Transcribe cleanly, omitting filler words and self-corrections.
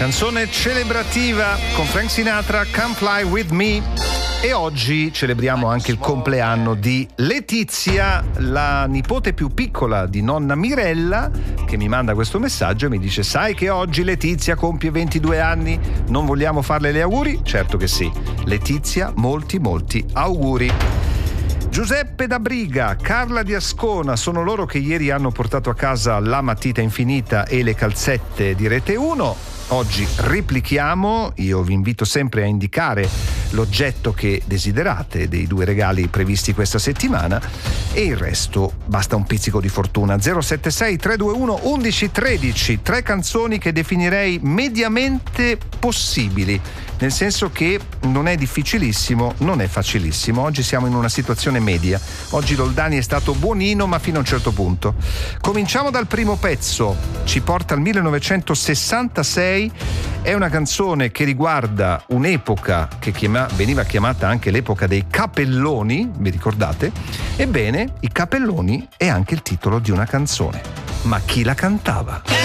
Canzone celebrativa con Frank Sinatra, Come Fly With Me. E oggi celebriamo anche il compleanno di Letizia, la nipote più piccola di nonna Mirella, che mi manda questo messaggio e mi dice: sai che oggi Letizia compie 22 anni? Non vogliamo farle gli auguri? Certo che sì. Letizia, molti auguri. Giuseppe da Briga, Carla di Ascona, sono loro che ieri hanno portato a casa la matita infinita e le calzette di Rete 1. Oggi replichiamo, io vi invito sempre a indicare l'oggetto che desiderate dei 2 regali previsti questa settimana e il resto basta un pizzico di fortuna. 076 321 1113, 3 canzoni che definirei mediamente possibili, nel senso che non è difficilissimo, non è facilissimo. Oggi siamo in una situazione media. Oggi Loldani è stato buonino, ma fino a un certo punto. Cominciamo dal primo pezzo, ci porta al 1966. È una canzone che riguarda un'epoca che veniva chiamata anche l'epoca dei capelloni, vi ricordate? Ebbene, i capelloni è anche il titolo di una canzone. Ma chi la cantava?